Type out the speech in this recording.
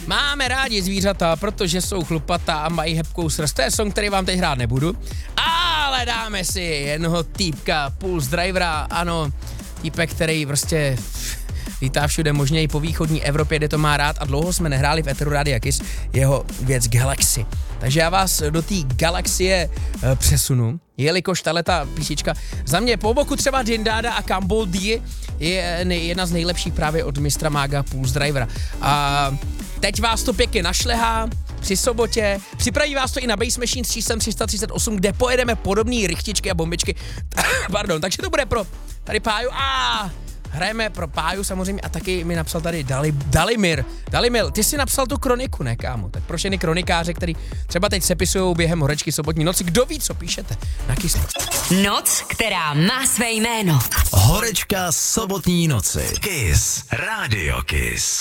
Máme rádi zvířata, protože jsou chlupatá a mají hebkou srst. To je song, který vám teď hrát nebudu. Ale dáme si jednoho týpka, Pulse Drivera, ano, týpek, který prostě lítá všude možně i po východní Evropě, kde to má rád a dlouho jsme nehráli v Eteru Rádia Kiss jeho věc Galaxy. Takže já vás do té galaxie přesunu, jelikož tahleta písnička za mě po boku třeba Dindáda a Cambodia je jedna z nejlepších právě od mistra Mága Pulse Drivera. A teď vás to pěkně našlehá při sobotě, připraví vás to i na Bass Machine s číslem 338, kde pojedeme podobný rychtičky a bombičky. Pardon, takže to bude pro tady Páju a hrajeme pro Páju samozřejmě a taky mi napsal tady Dalimir, ty si napsal tu kroniku, ne kámo? Tak pro všechny kronikáře, který třeba teď sepisujou během horečky sobotní noci, kdo ví, co píšete na Kiss. Noc, která má své jméno. Horečka sobotní noci. Kiss. Radio Kiss.